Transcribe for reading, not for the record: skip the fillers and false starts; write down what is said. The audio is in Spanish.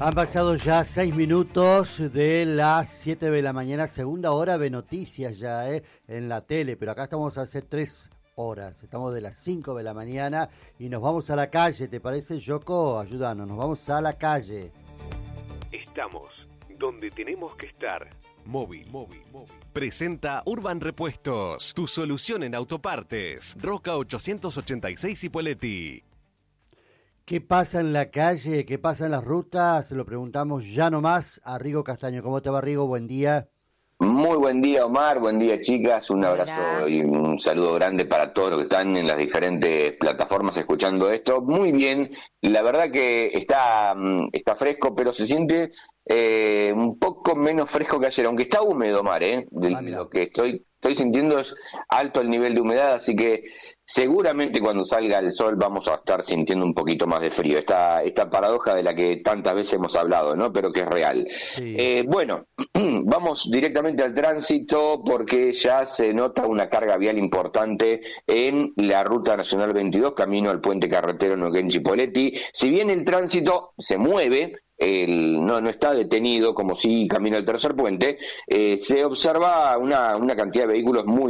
Han pasado ya 6 minutos de las 7 de la mañana, segunda hora de noticias ya en la tele, pero acá estamos hace 3 horas, estamos de las 5 de la mañana y nos vamos a la calle, ¿te parece, Yoko? Ayúdanos, nos vamos a la calle. Estamos donde tenemos que estar. Móvil. Presenta Urban Repuestos, tu solución en autopartes. Roca 886 Ipoleti. ¿Qué pasa en la calle? ¿Qué pasa en las rutas? Se lo preguntamos ya nomás a Rigo Castaño. ¿Cómo te va, Rigo? Buen día. Muy buen día, Omar. Buen día, chicas. Un abrazo Hola. y un saludo grande para todos los que están en las diferentes plataformas escuchando esto. Muy bien. La verdad que está fresco, pero se siente un poco menos fresco que ayer, aunque está húmedo, Omar. Lo que estoy sintiendo es alto el nivel de humedad, así que seguramente cuando salga el sol vamos a estar sintiendo un poquito más de frío. Esta paradoja de la que tantas veces hemos hablado, ¿no? Pero que es real. Sí. Bueno, vamos directamente al tránsito porque ya se nota una carga vial importante en la Ruta Nacional 22, camino al puente carretero Neuquén-Chipoleti. Si bien el tránsito se mueve, no está detenido como si camina el tercer puente, se observa una cantidad de vehículos muy